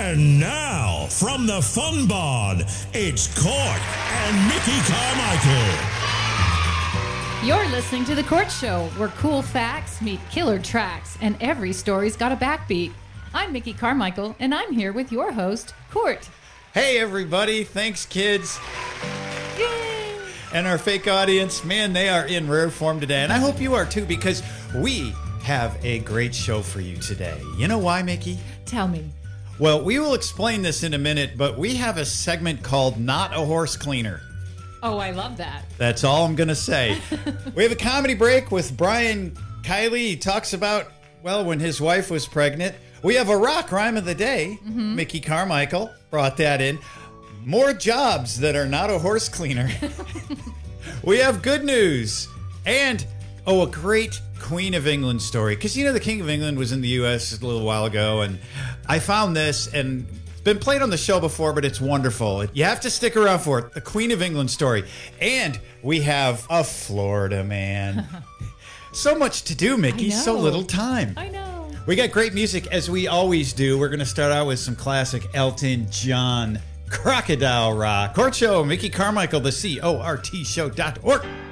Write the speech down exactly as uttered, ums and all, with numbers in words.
And now, from the Fun Barn, it's Court and Mickey Carmichael. You're listening to The Court Show, where cool facts meet killer tracks, and every story's got a backbeat. I'm Mickey Carmichael, and I'm here with your host, Court. Hey, everybody. Thanks, kids. Yay! And our fake audience, man, they are in rare form today. And I hope you are, too, because we have a great show for you today. You know why, Mickey? Tell me. Well, we will explain this in a minute, but we have a segment called Not a Horse Cleaner. Oh, I love that. That's all I'm going to say. We have a comedy break with Brian Kiley. He talks about, well, when his wife was pregnant. We have a rock rhyme of the day. Mm-hmm. Mickey Carmichael brought that in. More jobs that are not a horse cleaner. We have good news. And, oh, a great Queen of England story. Because, you know, the King of England was in the U S a little while ago, and I found this, and it's been played on the show before, but it's wonderful. You have to stick around for it. The Queen of England story. And we have a Florida man. So much to do, Mickey. So little time. I know. We got great music, as we always do. We're going to start out with some classic Elton John, Crocodile Rock. Court Show, Mickey Carmichael, the C O R T show dot org.